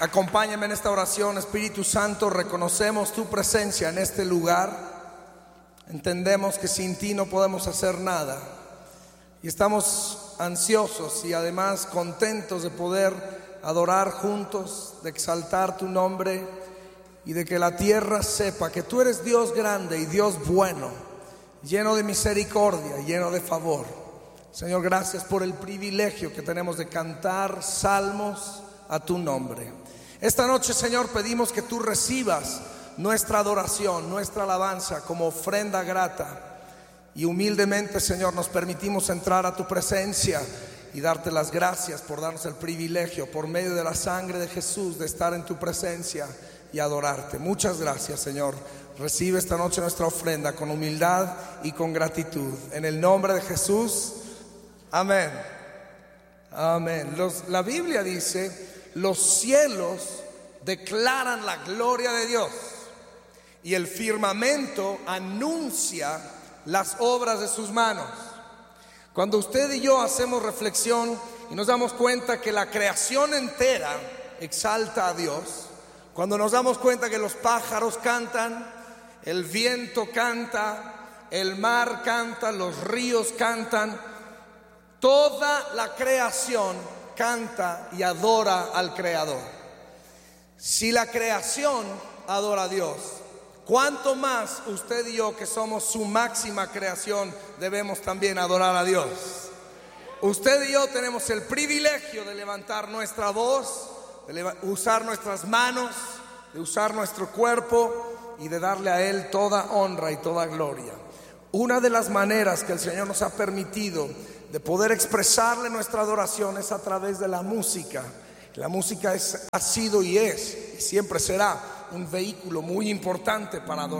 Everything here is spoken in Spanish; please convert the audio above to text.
Acompáñame en esta oración. Espíritu Santo, reconocemos tu presencia en este lugar. Entendemos que sin ti no podemos hacer nada. Y estamos ansiosos y además contentos de poder adorar juntos, de exaltar tu nombre y de que la tierra sepa que tú eres Dios grande y Dios bueno, lleno de misericordia, lleno de favor. Señor, gracias por el privilegio que tenemos de cantar salmos a tu nombre. Esta noche, Señor, pedimos que tú recibas nuestra adoración, nuestra alabanza como ofrenda grata. Y humildemente, Señor, nos permitimos entrar a tu presencia y darte las gracias por darnos el privilegio, por medio de la sangre de Jesús, de estar en tu presencia y adorarte. Muchas gracias, Señor. Recibe esta noche nuestra ofrenda con humildad y con gratitud. En el nombre de Jesús, amén. Amén. La Biblia dice: los cielos declaran la gloria de Dios y el firmamento anuncia las obras de sus manos. Cuando usted y yo hacemos reflexión y nos damos cuenta que la creación entera exalta a Dios, cuando nos damos cuenta que los pájaros cantan, el viento canta, el mar canta, los ríos cantan, toda la creación canta y adora al Creador. Si la creación adora a Dios, ¿cuánto más usted y yo, que somos su máxima creación, debemos también adorar a Dios? Usted y yo tenemos el privilegio de levantar nuestra voz, de usar nuestras manos, de usar nuestro cuerpo y de darle a Él toda honra y toda gloria. Una de las maneras que el Señor nos ha permitido de poder expresarle nuestra adoración es a través de la música. La música ha sido y es y siempre será un vehículo muy importante para adorar.